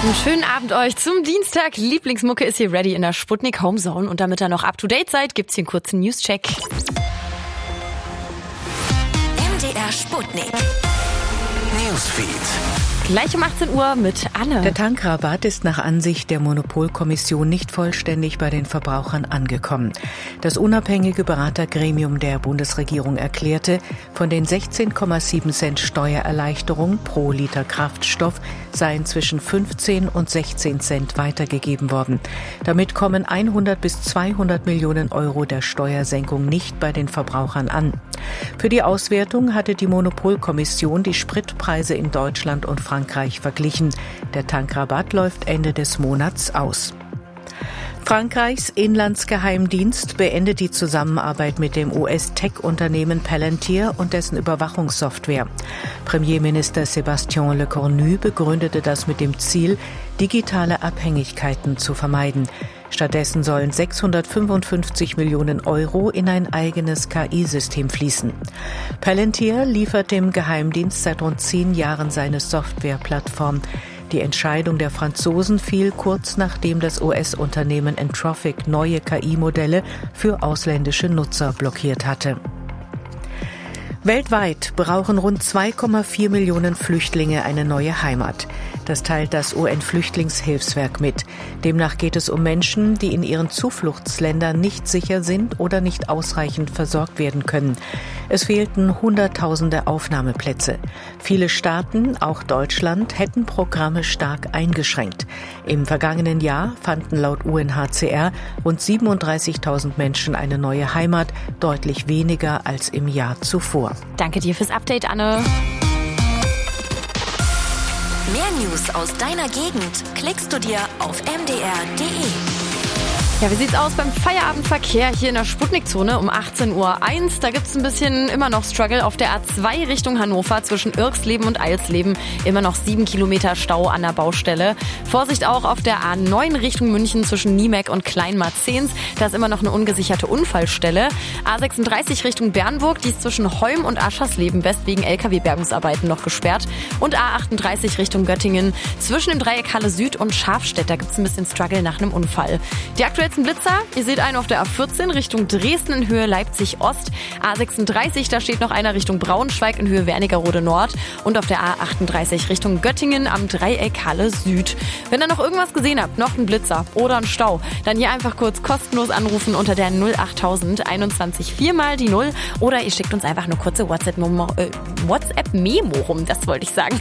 Einen schönen Abend euch zum Dienstag. Lieblingsmucke ist hier ready in der Sputnik Homezone. Und damit ihr noch up to date seid, gibt's hier einen kurzen News-Check. MDR Sputnik Newsfeed. Gleich um 18 Uhr mit Anne. Der Tankrabatt ist nach Ansicht der Monopolkommission nicht vollständig bei den Verbrauchern angekommen. Das unabhängige Beratergremium der Bundesregierung erklärte, von den 16,7 Cent Steuererleichterung pro Liter Kraftstoff seien zwischen 15 und 16 Cent weitergegeben worden. Damit kommen 100 bis 200 Millionen Euro der Steuersenkung nicht bei den Verbrauchern an. Für die Auswertung hatte die Monopolkommission die Spritpreise in Deutschland und Frankreich verglichen. Der Tankrabatt läuft Ende des Monats aus. Frankreichs Inlandsgeheimdienst beendet die Zusammenarbeit mit dem US-Tech-Unternehmen Palantir und dessen Überwachungssoftware. Premierminister Sébastien Lecornu begründete das mit dem Ziel, digitale Abhängigkeiten zu vermeiden. Stattdessen sollen 655 Millionen Euro in ein eigenes KI-System fließen. Palantir liefert dem Geheimdienst seit rund 10 Jahren seine Softwareplattform. Die Entscheidung der Franzosen fiel kurz nachdem das US-Unternehmen Anthropic neue KI-Modelle für ausländische Nutzer blockiert hatte. Weltweit brauchen rund 2,4 Millionen Flüchtlinge eine neue Heimat. Das teilt das UN-Flüchtlingshilfswerk mit. Demnach geht es um Menschen, die in ihren Zufluchtsländern nicht sicher sind oder nicht ausreichend versorgt werden können. Es fehlten Hunderttausende Aufnahmeplätze. Viele Staaten, auch Deutschland, hätten Programme stark eingeschränkt. Im vergangenen Jahr fanden laut UNHCR rund 37.000 Menschen eine neue Heimat, deutlich weniger als im Jahr zuvor. Danke dir fürs Update, Anne. Mehr News aus deiner Gegend klickst du dir auf mdr.de. Ja, wie sieht's aus beim Feierabendverkehr hier in der Sputnik-Zone um 18.01 Uhr? Da gibt's ein bisschen immer noch Struggle auf der A2 Richtung Hannover zwischen Irxleben und Eilsleben. Immer noch 7 Kilometer Stau an der Baustelle. Vorsicht auch auf der A9 Richtung München zwischen Niemek und Kleinmarzens. Da ist immer noch eine ungesicherte Unfallstelle. A36 Richtung Bernburg, die ist zwischen Heum und Aschersleben West wegen LKW-Bergungsarbeiten noch gesperrt. Und A38 Richtung Göttingen zwischen dem Dreieck Halle Süd und Schafstedt. Da gibt's ein bisschen Struggle nach einem Unfall. Die aktuellsten Blitzer, ihr seht einen auf der A14 Richtung Dresden in Höhe Leipzig-Ost. A36, da steht noch einer Richtung Braunschweig in Höhe Wernigerode Nord. Und auf der A38 Richtung Göttingen am Dreieck Halle Süd. Wenn ihr noch irgendwas gesehen habt, noch einen Blitzer oder einen Stau, dann hier einfach kurz kostenlos anrufen unter der 08000 21 4 mal die 0. Oder ihr schickt uns einfach eine kurze WhatsApp-Memo rum, das wollte ich sagen.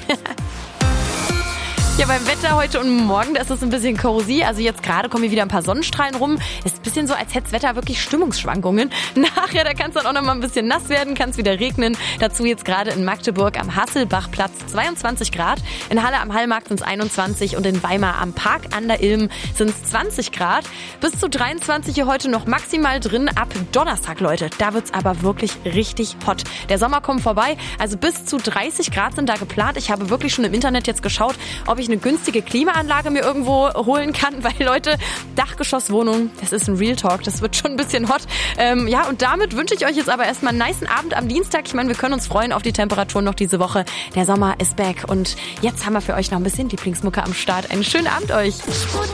Ja, beim Wetter heute und morgen, da ist es ein bisschen cozy. Also jetzt gerade kommen hier wieder ein paar Sonnenstrahlen rum. Ist ein bisschen so, als hätte das Wetter wirklich Stimmungsschwankungen. Nachher, da kann es dann auch noch mal ein bisschen nass werden, kann es wieder regnen. Dazu jetzt gerade in Magdeburg am Hasselbachplatz 22 Grad. In Halle am Hallmarkt sind es 21 und in Weimar am Park an der Ilm sind es 20 Grad. Bis zu 23 hier heute noch maximal drin. Ab Donnerstag, Leute, da wird's aber wirklich richtig hot. Der Sommer kommt vorbei. Also bis zu 30 Grad sind da geplant. Ich habe wirklich schon im Internet jetzt geschaut, ob ich eine günstige Klimaanlage mir irgendwo holen kann, weil Leute, Dachgeschosswohnung, das ist ein Real Talk, das wird schon ein bisschen hot. Ja, und damit wünsche ich euch jetzt aber erstmal einen nicen Abend am Dienstag. Ich meine, wir können uns freuen auf die Temperaturen noch diese Woche. Der Sommer ist back und jetzt haben wir für euch noch ein bisschen Lieblingsmucke am Start. Einen schönen Abend euch. Sputnik